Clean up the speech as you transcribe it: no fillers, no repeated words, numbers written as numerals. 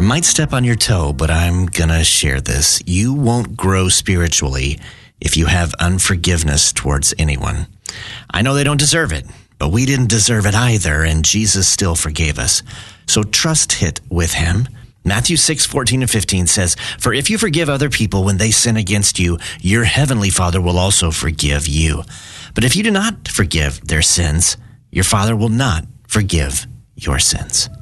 Might step on your toe, but I'm gonna share this. You won't grow spiritually if you have unforgiveness towards anyone. I know they don't deserve it, but we didn't deserve it either, and Jesus still forgave us. So trust it with him. Matthew 6:14-15 says, "For if you forgive other people when they sin against you, your heavenly Father will also forgive you. But if you do not forgive their sins, your Father will not forgive your sins."